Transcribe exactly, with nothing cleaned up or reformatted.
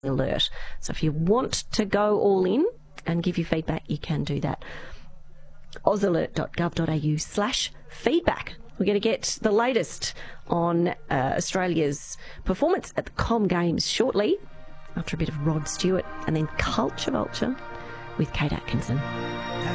alert. So if you want to go all in and give your feedback, you can do that. ausalert.gov.au slash feedback. We're going to get the latest on uh, Australia's performance at the Com Games shortly, after a bit of Rod Stewart, and then Culture Vulture with Kate Atkinson.